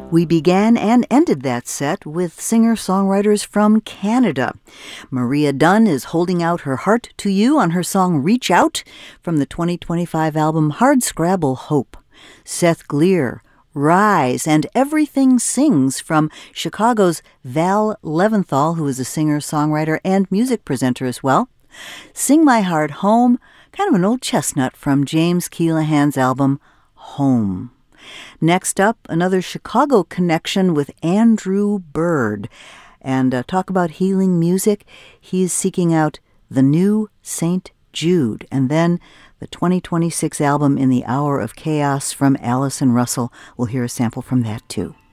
We began and ended that set with singer-songwriters from Canada. Maria Dunn is holding out her heart to you on her song Reach Out from the 2025 album Hardscrabble Hope. Seth Gleer, Rise, and Everything Sings from Chicago's Val Leventhal, who is a singer-songwriter and music presenter as well. Sing My Heart Home, kind of an old chestnut from James Keelahan's album Home. Next up, another Chicago connection with Andrew Bird. And talk about healing music. He's seeking out The New St. Jude. And then the 2026 album In the Hour of Chaos from Allison Russell. We'll hear a sample from that too.